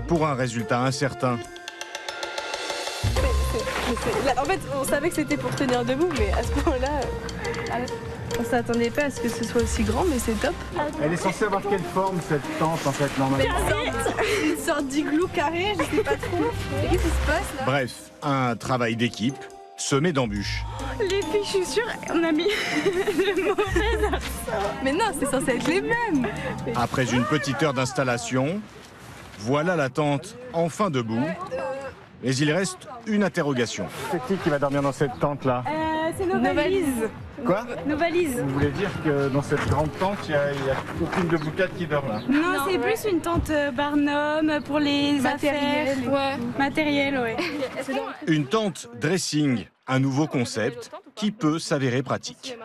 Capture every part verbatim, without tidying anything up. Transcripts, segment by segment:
pour un résultat incertain. C'est- c'est- là, en fait, on savait que c'était pour tenir debout, mais à ce moment-là, euh, on s'attendait pas à ce que ce soit aussi grand, mais c'est top. Elle est censée avoir quelle forme cette tente en fait normalement? Une sorte d'igloo carré, je sais pas trop. Et qu'est-ce qui se passe là? Bref, un travail d'équipe semé d'embûches. Les filles, je suis sûre, on a mis de mauvais arceaux. Mais non, c'est censé être les mêmes. Après une petite heure d'installation, voilà la tente enfin debout. Mais il reste une interrogation. C'est qui qui va dormir dans cette tente là? Euh, c'est nos, Nos valises. valises. Quoi? Nos valises. Vous voulez dire que dans cette grande tente, il n'y a, a aucune de vous quatre qui dort là? Non, Non, c'est ouais. plus une tente euh, Barnum pour les Matériel. affaires. Ouais. Matériel, ouais. Une tente dressing, un nouveau concept qui peut s'avérer pratique.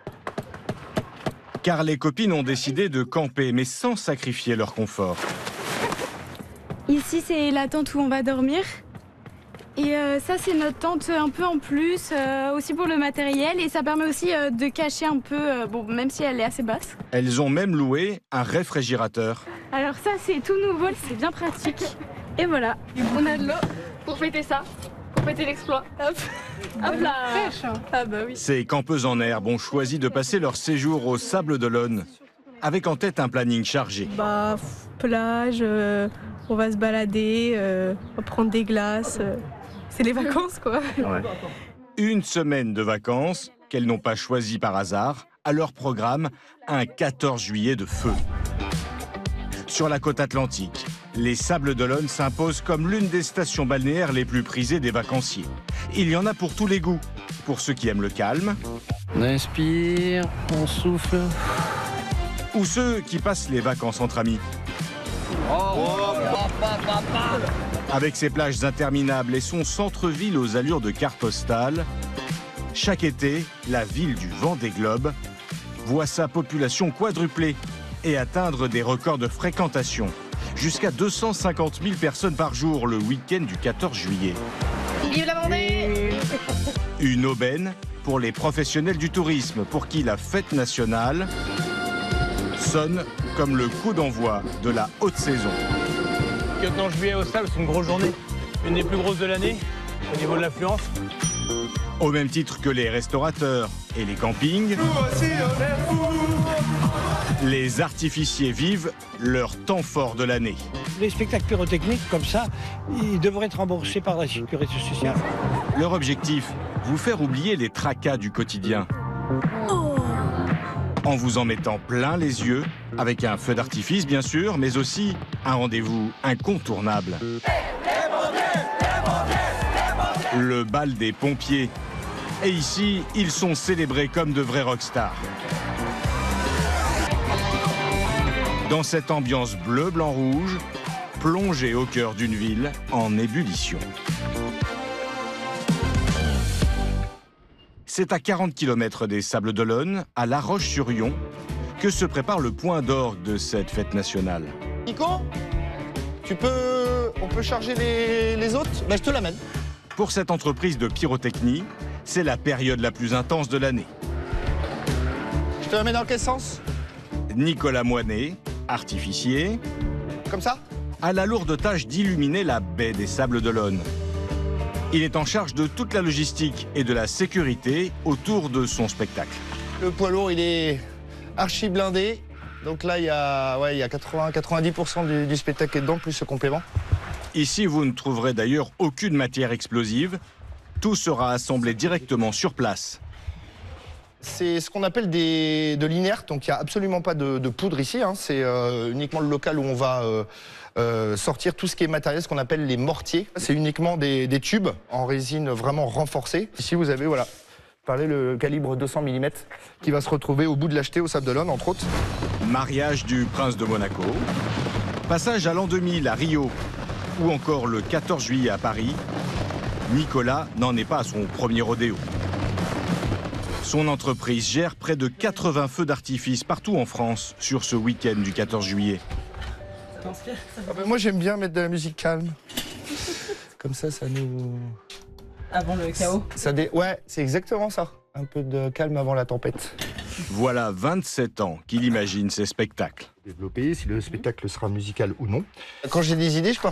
Car les copines ont décidé de camper, mais sans sacrifier leur confort. Ici, c'est la tente où on va dormir. Et euh, ça, c'est notre tente un peu en plus, euh, aussi pour le matériel. Et ça permet aussi euh, de cacher un peu, euh, bon, même si elle est assez basse. Elles ont même loué un réfrigérateur. Alors ça, c'est tout nouveau, c'est bien pratique. Et voilà. On a de l'eau pour fêter ça, pour fêter l'exploit. Hop, hop là. Ah bah oui. Ces campeuses en herbe ont choisi de passer leur séjour au Sable d'Olonne, avec en tête un planning chargé. Bah, plage, euh, on va se balader, euh, on va prendre des glaces. euh, C'est les vacances quoi. Ouais. Une semaine de vacances qu'elles n'ont pas choisi par hasard, à leur programme, un quatorze juillet de feu. Sur la côte atlantique, les Sables d'Olonne s'imposent comme l'une des stations balnéaires les plus prisées des vacanciers. Il y en a pour tous les goûts. Pour ceux qui aiment le calme, On inspire, on souffle. ou ceux qui passent les vacances entre amis. Avec ses plages interminables et son centre-ville aux allures de carte postale, chaque été, la ville du Vendée Globe voit sa population quadrupler et atteindre des records de fréquentation. Jusqu'à deux cent cinquante mille personnes par jour le week-end du quatorze juillet. Vive la Vendée! Une aubaine pour les professionnels du tourisme, pour qui la fête nationale sonne comme le coup d'envoi de la haute saison. quatorze juillet au Sable, c'est une grosse journée. Une des plus grosses de l'année, au niveau de l'affluence. Au même titre que les restaurateurs et les campings, les artificiers vivent leur temps fort de l'année. Les spectacles pyrotechniques comme ça, ils devraient être remboursés par la sécurité sociale. Leur objectif, vous faire oublier les tracas du quotidien. En vous en mettant plein les yeux, avec un feu d'artifice bien sûr, mais aussi un rendez-vous incontournable. Le bal des pompiers. Et ici, ils sont célébrés comme de vrais rockstars. Dans cette ambiance bleu, blanc, rouge, plongée au cœur d'une ville en ébullition. C'est à quarante kilomètres des Sables d'Olonne, à La Roche-sur-Yon, que se prépare le point d'orgue de cette fête nationale. Nico, tu peux... on peut charger les, les autres? Bah, je te l'amène. Pour cette entreprise de pyrotechnie, c'est la période la plus intense de l'année. Je te l'amène dans quel sens? Nicolas Moinet, artificier, Comme ça? a la lourde tâche d'illuminer la baie des Sables d'Olonne. Il est en charge de toute la logistique et de la sécurité autour de son spectacle. Le poids lourd, il est archi blindé. Donc là, il y a, ouais, il y a quatre-vingts à quatre-vingt-dix pour cent du, du spectacle qui est dedans, plus ce complément. Ici, vous ne trouverez d'ailleurs aucune matière explosive. Tout sera assemblé directement sur place. C'est ce qu'on appelle des, de l'inerte, donc il n'y a absolument pas de, de poudre ici. Hein. C'est euh, uniquement le local où on va euh, euh, sortir tout ce qui est matériel, ce qu'on appelle les mortiers. C'est uniquement des, des tubes en résine vraiment renforcés. Ici, vous avez, voilà, parlez le calibre deux cents millimètres qui va se retrouver au bout de l'acheté au Sable d'Olonne, entre autres. Mariage du prince de Monaco, passage à l'an deux mille à Rio, ou encore le quatorze juillet à Paris, Nicolas n'en est pas à son premier rodéo. Son entreprise gère près de quatre-vingts feux d'artifice partout en France sur ce week-end du quatorze juillet. Ah ben moi, j'aime bien mettre de la musique calme. Comme ça, ça nous... Avant le chaos. Ça dé... Ouais, c'est exactement ça. Un peu de calme avant la tempête. Voilà vingt-sept ans qu'il imagine ces spectacles. Développer si le spectacle sera musical ou non. Quand j'ai des idées, je pars